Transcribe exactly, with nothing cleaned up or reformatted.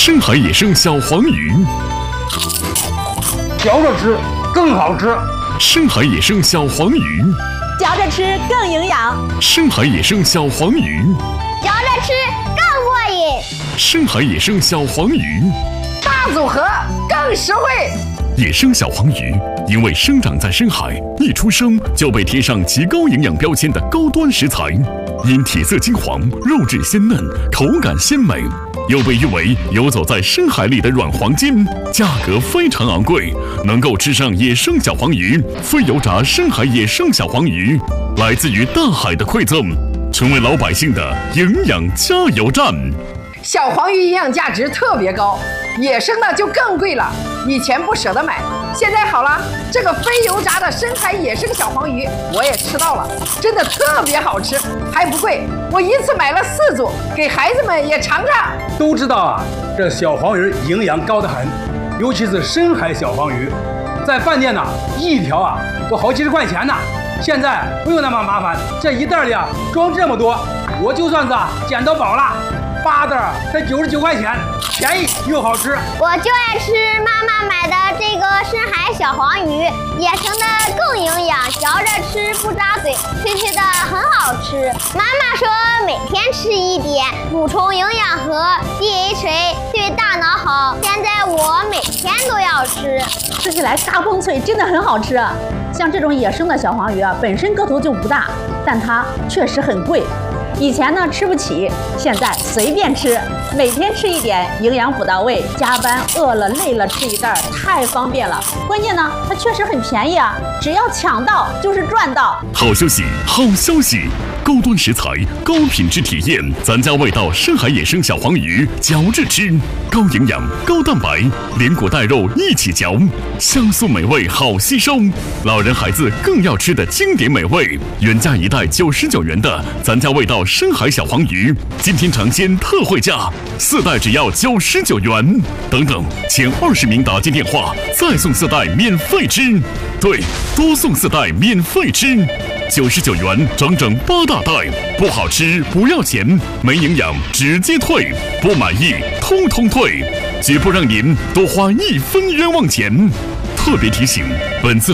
深海野生小黄鱼， 嚼着吃更好吃。 深海野生小黄鱼， 嚼着吃更营养。 深海野生小黄鱼， 嚼着吃更过瘾。 深海野生小黄鱼， 大组合更实惠。 野生小黄鱼因为生长在深海，一出生就被贴上极高营养标签的高端食材，因体色金黄、肉质鲜嫩、口感鲜美，又被誉为游走在深海里的软黄金，价格非常昂贵。能够吃上野生小黄鱼，非油炸深海野生小黄鱼，来自于大海的馈赠，成为老百姓的营养加油站。 小黄鱼营养价值特别高，野生的就更贵了。以前不舍得买，现在好了，这个非油炸的深海野生小黄鱼我也吃到了，真的特别好吃，还不贵。我一次买了四组，给孩子们也尝尝。 都知道啊，这小黄鱼营养高得很，尤其是深海小黄鱼，在饭店呢，一条啊都好几十块钱呢。现在不用那么麻烦，这一袋里啊装这么多，我就算是啊捡到宝了。八袋才九十九块钱，便宜又好吃。 我就爱吃妈妈买的这个深海小黄鱼，野生的更营养，嚼着吃不扎嘴，脆脆的很好吃。妈妈说每天吃一点，补充营养和 D H A， 对大脑好。现在我每天都要吃， 吃起来嘎嘣脆，真的很好吃。像这种野生的小黄鱼啊，本身个头就不大，但它确实很贵。以前呢吃不起，现在随便吃，每天吃一点，营养补到位。加班饿了累了吃一袋，太方便了。关键呢，它确实很便宜啊，只要抢到就是赚到。 好消息，好消息！高端食材，高品质体验，咱家味道深海野生小黄鱼，嚼着吃，高营养、高蛋白，连骨带肉一起嚼，香酥美味，好吸收。老人孩子更要吃的经典美味，原价一袋九十九元的咱家味道深海小黄鱼，今天尝鲜特惠价，四袋只要九十九元。等等，前二十名打进电话，再送四袋免费吃。对，多送四袋免费吃。九十九元，整整八大袋，不好吃不要钱，没营养直接退，不满意通通退，绝不让您多花一分冤枉钱。特别提醒，本次